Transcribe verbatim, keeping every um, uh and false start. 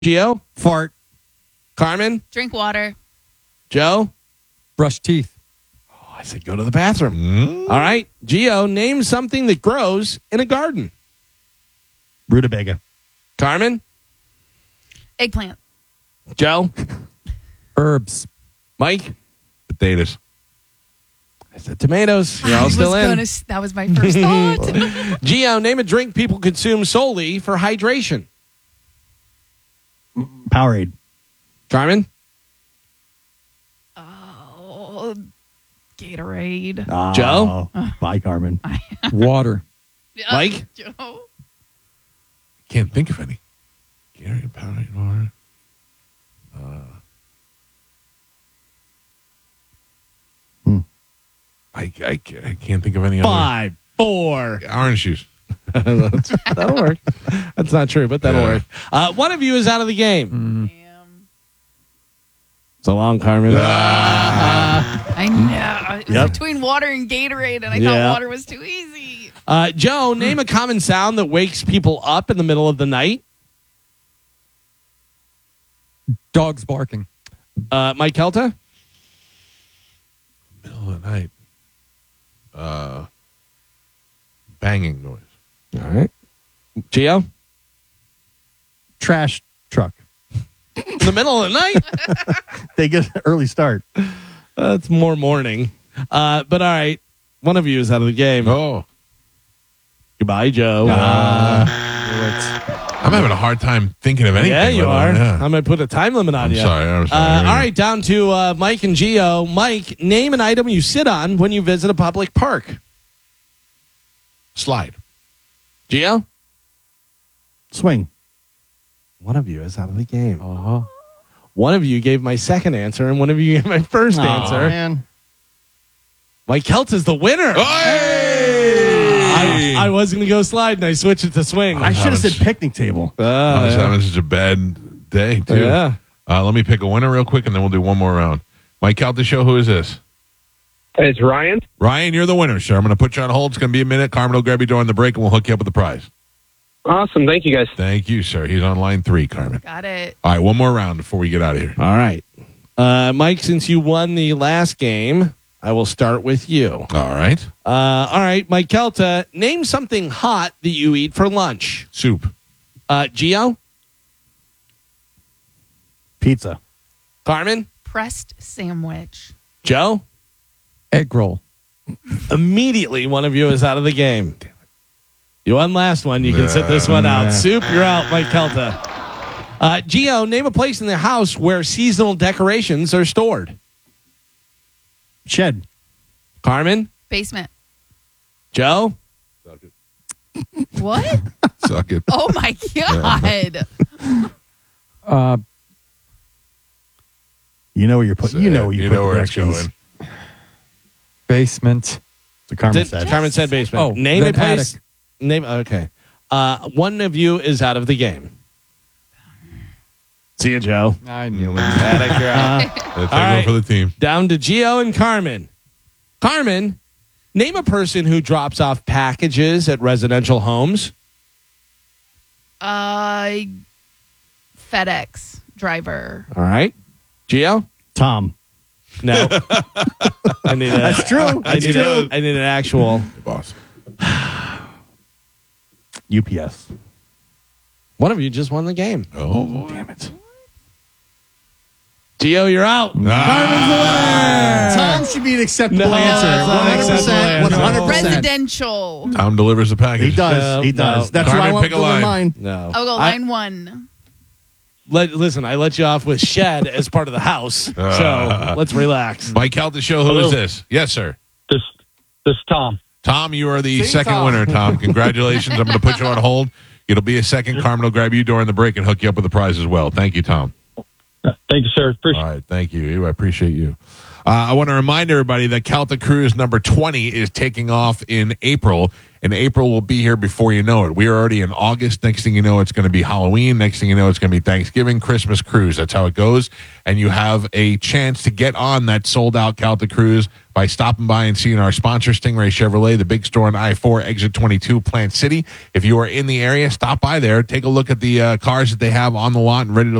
Gio? Fart. Carmen? Drink water. Joe? Brush teeth. Oh, I said go to the bathroom. Mm. All right. Gio, name something that grows in a garden. Rutabaga. Carmen? Eggplant. Joe? Herbs. Mike? Potatoes. I said tomatoes. You're I all was still in. gonna, that was my first thought. Gio, name a drink people consume solely for hydration. Powerade. Carmen? Oh, Gatorade. Oh, Joe? Bye, Carmen. Water. Mike? Joe. Can't think of any. Gary Power water. Uh, Hmm. I, I, I can't think of any other. Five, four. Orange juice. That's- that'll work. That's not true, but that'll Yeah. work. Uh, one of you is out of the game. Damn. So long, Carmen. I know. It was Yep. between water and Gatorade, and I Yeah. thought water was too easy. Uh, Joe, name a common sound that wakes people up in the middle of the night. Dogs barking. Uh, Mike Kelta? Middle of the night. Uh, banging noise. All right. Gio? Trash truck. In the middle of the night? They get an early start. That's more morning. Uh, but all right. One of you is out of the game. Oh, Goodbye, Joe. I'm having a hard time thinking of anything. yeah, you let are. alone- yeah. I'm going to put a time limit on I'm you. sorry. I'm sorry. Uh, all right, down to uh, Mike and Gio. Mike, name an item you sit on when you visit a public park. Slide. Gio? Swing. One of you is out of the game. Uh-huh. One of you gave my second answer, and one of you gave my first answer. Man. Mike Kelt is the winner. I, I was going to go slide, and I switched it to swing. I should have said having- picnic table. Uh, I was yeah. having such a bad day, too. Yeah. Uh, let me pick a winner real quick, and then we'll do one more round. Mike out the show. Who is this? It's Ryan. Ryan, you're the winner, sir. I'm going to put you on hold. It's going to be a minute. Carmen will grab you during the break, and we'll hook you up with the prize. Awesome. Thank you, guys. Thank you, sir. He's on line three, Carmen. Got it. All right, one more round before we get out of here. All right. Uh, Mike, since you won the last game, I will start with you. All right. Uh, all right, Mike Kelta, name something hot that you eat for lunch. Soup. Uh, Gio? Pizza. Carmen? Pressed sandwich. Joe? Egg roll. Immediately, one of you is out of the game. You won last one. You can sit this one out. Nah. Soup, you're out, Mike Kelta. Uh, Gio, name a place in the house where seasonal decorations are stored. Shed. Carmen? Basement. Joe? Suck it. What? Suck it. Oh my god. Uh, you know where you're putting. You know where you, you put know where it's directions. going. Basement. So Carmen Did- said. Carmen said basement. Oh, name a then place. attic. Name. Okay. Uh, one of you is out of the game. See you, Joe. I knew it. Attic, you're out. That's All everyone right. for the team. Down to Gio and Carmen. Carmen, name a person who drops off packages at residential homes. Uh, FedEx driver. All right. Gio? Tom. No. I need a, That's true. I That's need, true. a, I need an actual. Hey, boss. U P S. One of you just won the game. Oh, Damn it. Gio, you're out. Ah. Tom should be an acceptable No, answer. that's not an acceptable answer. one hundred percent. Residential. Tom delivers the package. He does. No, he does. no. That's Carmen, why I want pick a to go line. with mine. No. I'll go I- line one. let, listen, I let you off with shed as part of the house. Uh. So let's relax. Mike out the show. Who is this? Yes, sir. This this is Tom. Tom, you are the Sing second Tom. winner, Tom. Congratulations. I'm going to put you on hold. It'll be a second. Carmen will grab you during the break and hook you up with the prize as well. Thank you, Tom. Thank you, sir. Appreciate All right. Thank you. I appreciate you. Uh, I want to remind everybody that Celtic Cruise number twenty is taking off in April, and April will be here before you know it. We are already in August. Next thing you know, it's going to be Halloween. Next thing you know, it's going to be Thanksgiving, Christmas cruise. That's how it goes. And you have a chance to get on that sold-out Celtic Cruise by stopping by and seeing our sponsor, Stingray Chevrolet, the big store on I four, exit twenty-two, Plant City. If you are in the area, stop by there. Take a look at the uh, cars that they have on the lot and ready to